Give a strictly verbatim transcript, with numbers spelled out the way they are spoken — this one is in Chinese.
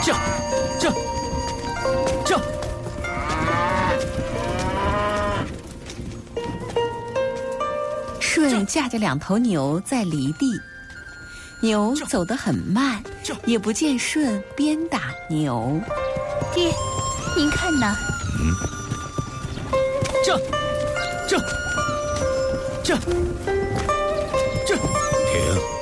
这这这。 舜驾着两头牛在犁地，牛走得很慢，也不见舜鞭打牛。 爹，您看呐。 嗯。这这这。